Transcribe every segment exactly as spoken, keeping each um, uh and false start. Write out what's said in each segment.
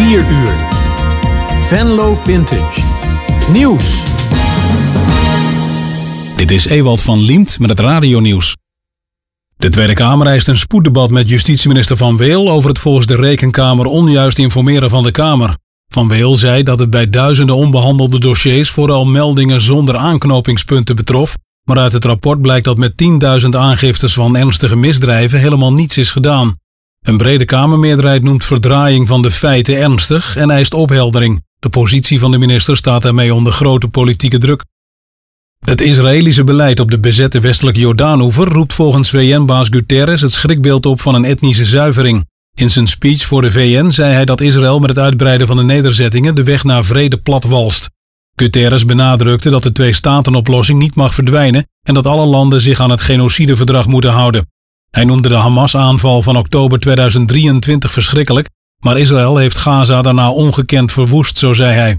vier uur. Venlo Vintage. Nieuws. Dit is Ewald van Liemt met het radionieuws. De Tweede Kamer eist een spoeddebat met justitieminister Van Weel over het volgens de Rekenkamer onjuist informeren van de Kamer. Van Weel zei dat het bij duizenden onbehandelde dossiers vooral meldingen zonder aanknopingspunten betrof, maar uit het rapport blijkt dat met tienduizend aangiftes van ernstige misdrijven helemaal niets is gedaan. Een brede Kamermeerderheid noemt verdraaiing van de feiten ernstig en eist opheldering. De positie van de minister staat daarmee onder grote politieke druk. Het Israëlische beleid op de bezette westelijke Jordaanoever roept volgens V N-baas Guterres het schrikbeeld op van een etnische zuivering. In zijn speech voor de V N zei hij dat Israël met het uitbreiden van de nederzettingen de weg naar vrede platwalst. Guterres benadrukte dat de twee-staten-oplossing niet mag verdwijnen en dat alle landen zich aan het genocideverdrag moeten houden. Hij noemde de Hamas-aanval van oktober tweeduizend drieëntwintig verschrikkelijk, maar Israël heeft Gaza daarna ongekend verwoest, zo zei hij.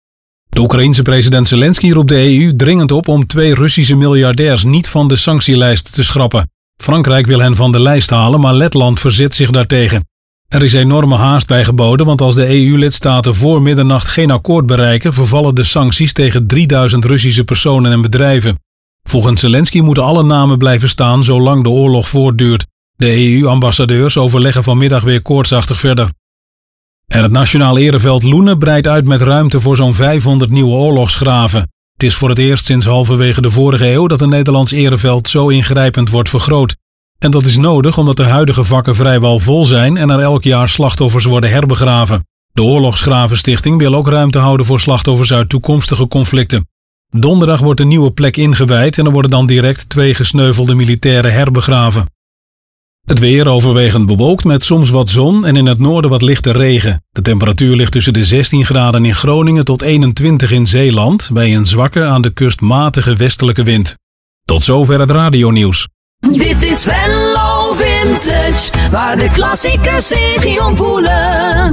De Oekraïense president Zelensky roept de E U dringend op om twee Russische miljardairs niet van de sanctielijst te schrappen. Frankrijk wil hen van de lijst halen, maar Letland verzet zich daartegen. Er is enorme haast bij geboden, want als de E U-lidstaten voor middernacht geen akkoord bereiken, vervallen de sancties tegen drieduizend Russische personen en bedrijven. Volgens Zelensky moeten alle namen blijven staan zolang de oorlog voortduurt. De E U-ambassadeurs overleggen vanmiddag weer koortsachtig verder. En het Nationaal Ereveld Loenen breidt uit met ruimte voor zo'n vijfhonderd nieuwe oorlogsgraven. Het is voor het eerst sinds halverwege de vorige eeuw dat een Nederlands ereveld zo ingrijpend wordt vergroot. En dat is nodig omdat de huidige vakken vrijwel vol zijn en er elk jaar slachtoffers worden herbegraven. De Oorlogsgravenstichting wil ook ruimte houden voor slachtoffers uit toekomstige conflicten. Donderdag wordt een nieuwe plek ingewijd en er worden dan direct twee gesneuvelde militairen herbegraven. Het weer overwegend bewolkt met soms wat zon en in het noorden wat lichte regen. De temperatuur ligt tussen de zestien graden in Groningen tot eenentwintig in Zeeland, bij een zwakke aan de kust matige westelijke wind. Tot zover het radionieuws. Dit is Venlo Vintage, waar de klassiekers zich om voelen.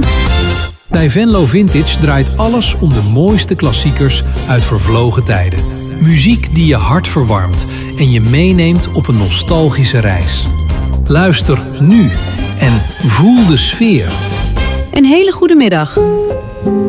Bij Venlo Vintage draait alles om de mooiste klassiekers uit vervlogen tijden. Muziek die je hart verwarmt en je meeneemt op een nostalgische reis. Luister nu en voel de sfeer. Een hele goede middag.